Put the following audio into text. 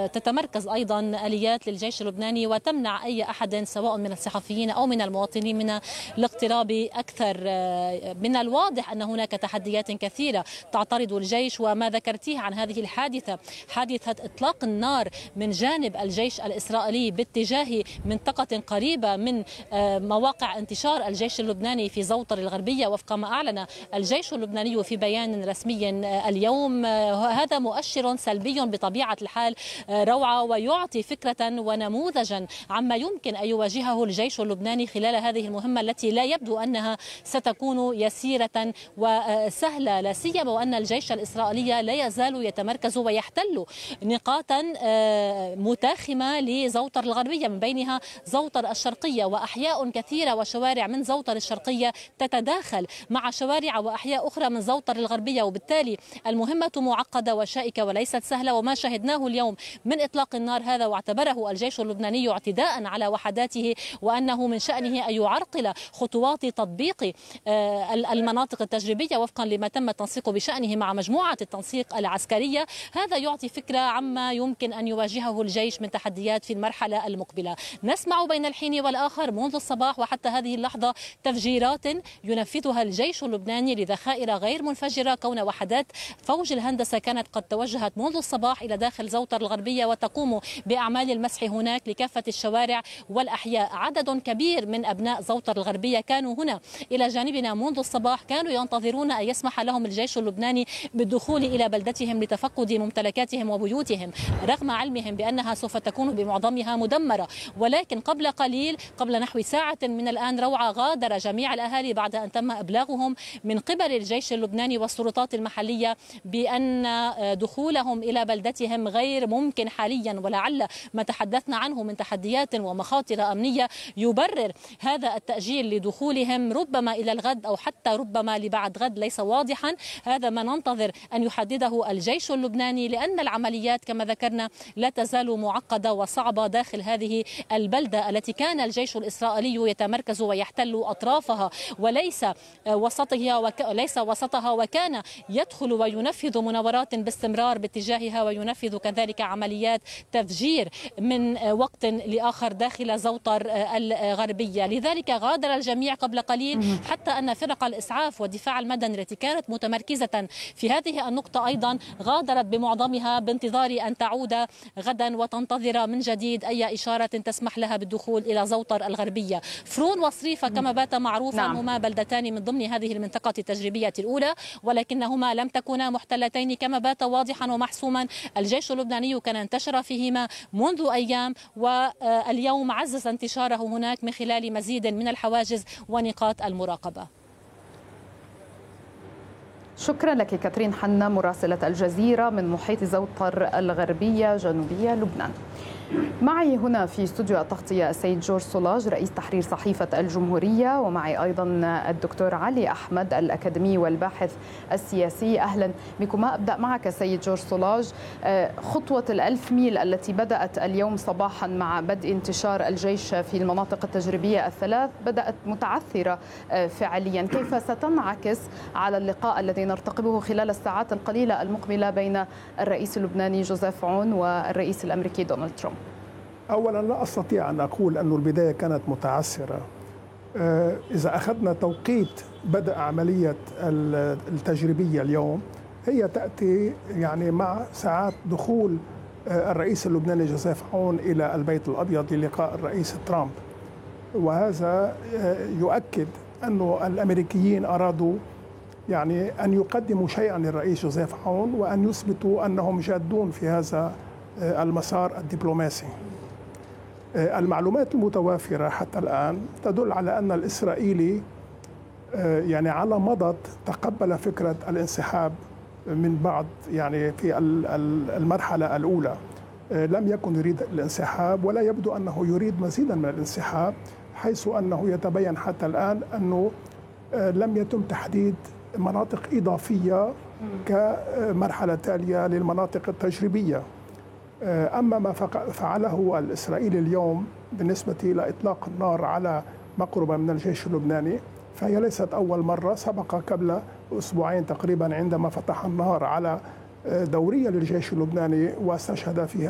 تتمركز أيضا آليات للجيش اللبناني وتمنع أي أحد سواء من الصحفيين أو من المواطنين من الاقتراب أكثر. من الواضح أن هناك تحديات كثيرة تعترض الجيش، وما ذكرتيه عن هذه الحادثة، حادثة إطلاق النار من جانب الجيش الإسرائيلي باتجاه منطقة قريبة من مواقع انتشار الجيش اللبناني في زوطر الغربية وفق ما أعلن الجيش اللبناني في بيان رسمي اليوم. هذا مؤشر سلبي بطبيعة الحال روعة، ويعطي فكرة ونموذجا عما يمكن أن يواجهه الجيش اللبناني خلال هذه المهمة التي لا يبدو أنها ستكون يسيرة وسهلة، لا سيما وأن الجيش الإسرائيلي لا يزال يتمركز ويحتل نقاطا متاخمة لزوطر الغربية، من بينها زوطر الشرقية، وأحياء كثيرة وشوارع من زوطر الشرقية تتداخل مع شوارع وأحياء أخرى من زوطر الغربية، وبالتالي المهمة معقدة وشائكة وليست سهلة. وما شاهدناه اليوم من إطلاق النار هذا واعتبره الجيش اللبناني اعتداء على وحداته، وأنه من شأنه أن يعرقل خطوات تطبيق المناطق التجريبية وفقا لما تم التنسيق بشأنه مع مجموعة التنسيق العسكرية. هذا يعطي فكرة عما يمكن أن يواجهه الجيش من تحديات في المرحلة المقبلة. نسمع بين الحين والآخر منذ الصباح وحتى هذه اللحظة تفجيرات ينفذها الجيش اللبناني لذخائر غير منفجرة، كون وحدات فوج الهندسة كانت قد توجهت منذ الصباح إلى داخل زوطر الغربية وتقوم بأعمال المسح هناك لكافة الشوارع والأحياء. عدد كبير من أبناء زوطر الغربية كانوا هنا إلى جانبنا منذ الصباح، كانوا ينتظرون أن يسمح لهم الجيش اللبناني بالدخول إلى بلدتهم لتفقد ممتلكاتهم وبيوتهم، رغم علمهم بأنها سوف تكون بمعظمها مدمرة. ولكن قبل قليل، قبل نحو ساعة من الآن روعة، غادر جميع الأهالي بعد أن تم إبلاغهم من قبل الجيش اللبناني والسلطات المحلية بأن دخولهم إلى بلدتهم غير ممكن حاليا، ولعل ما تحدثنا عنه من تحديات ومخاطر أمنية يبرر هذا التأجيل لدخولهم ربما إلى الغد أو حتى ربما لبعد غد، ليس واضحا. هذا ما ننتظر أن يحدده الجيش اللبناني، لأن العمليات كما ذكرنا لا تزال معقدة وصعبة داخل هذه البلدة التي كان الجيش الإسرائيلي يتمركز ويحتل أطرافها وليس وسطها، وكان يدخل وينفذ مناورات باستمرار باتجاهها وينفذ كذلك عمليات تفجير من وقت لآخر داخل زوطر الغربية. لذلك غادر الجميع قبل قليل، حتى أن فرق الإسعاف والدفاع المدني التي كانت متمركزة في هذه النقطة أيضا غادرت بمعظمها بانتظار أن تعود غدا وتنتظر من جديد أي إشارة تسمح لها بالدخول إلى زوطر الغربية. فرون وصريفة كما بات معروفا هما بلدتان من ضمن هذه المنطقة التجريبية الأولى، ولكنهما لم تكونا محتلتين كما بات واضحا ومحسوما. الجيش اللبناني كان انتشر فيهما منذ أيام، واليوم عزز انتشاره هناك من خلال مزيد من الحواجز ونقاط المراقبة. شكرا لك كاترين حنا مراسلة الجزيرة من محيط زوطر الغربية جنوبية لبنان. معي هنا في استوديو التغطية السيد جورج سولاج رئيس تحرير صحيفة الجمهورية، ومعي أيضا الدكتور علي أحمد الأكاديمي والباحث السياسي. أهلا بكما. أبدأ معك سيد جورج سولاج. خطوة ال1000 ميل التي بدأت اليوم صباحا مع بدء انتشار الجيش في المناطق التجريبية الثلاث بدأت متعثرة فعليا، كيف ستنعكس على اللقاء الذي نرتقبه خلال الساعات القليلة المقبلة بين الرئيس اللبناني جوزيف عون والرئيس الأمريكي دونالد ترامب؟ أولا لا أستطيع أن أقول أن البداية كانت متعثرة. إذا أخذنا توقيت بدء عملية التجريبية اليوم، هي تأتي يعني مع ساعات دخول الرئيس اللبناني جوزيف عون إلى البيت الأبيض للقاء الرئيس ترامب، وهذا يؤكد أن الأمريكيين أرادوا يعني أن يقدموا شيئا للرئيس جوزيف عون وأن يثبتوا أنهم جادون في هذا المسار الدبلوماسي. المعلومات المتوافرة حتى الآن تدل على أن الإسرائيلي يعني على مضض تقبل فكرة الانسحاب من بعض، يعني في المرحلة الأولى لم يكن يريد الانسحاب، ولا يبدو أنه يريد مزيدا من الانسحاب، حيث أنه يتبين حتى الآن أنه لم يتم تحديد مناطق إضافية كمرحلة تالية للمناطق التجريبية. أما ما فعله الإسرائيلي اليوم بالنسبة إلى إطلاق النار على مقربة من الجيش اللبناني فهي ليست أول مرة. سبق قبل أسبوعين تقريبا عندما فتح النار على دورية للجيش اللبناني واستشهد فيها